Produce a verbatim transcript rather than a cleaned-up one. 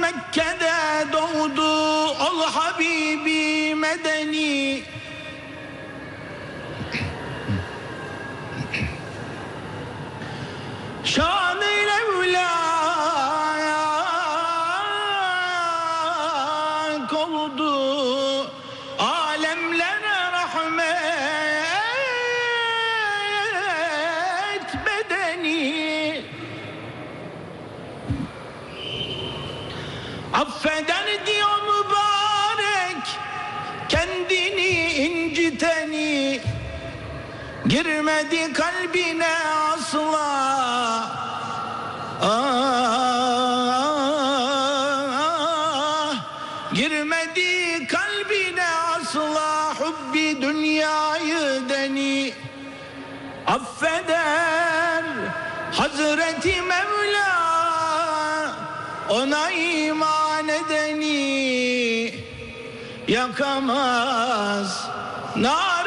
Mekke'de doğdu ol Habibi medeni. Şan-ı evlak oldu, alemlere rahmet bedeni. Affeder diyor mübarek kendini inciteni, girmedi kalbine asla. Ah, girmedi kalbine asla hubbi dünyayı deni. Affeder Hazreti Mevla ona iman edeni, yakamaz nar